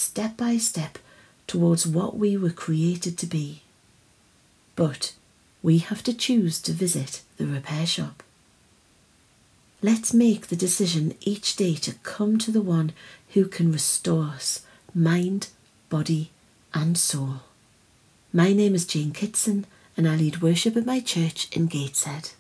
step by step towards what we were created to be. But we have to choose to visit the repair shop. Let's make the decision each day to come to the one who can restore us, mind, body and soul. My name is Jane Kitson and I lead worship at my church in Gateshead.